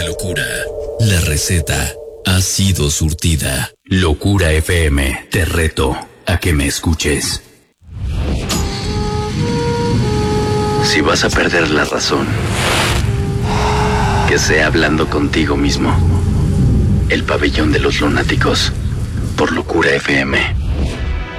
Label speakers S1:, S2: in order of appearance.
S1: de locura. La receta ha sido surtida. Locura FM, te reto a que me escuches. Si vas a perder la razón, que sea hablando contigo mismo. El pabellón de los lunáticos, por Locura FM.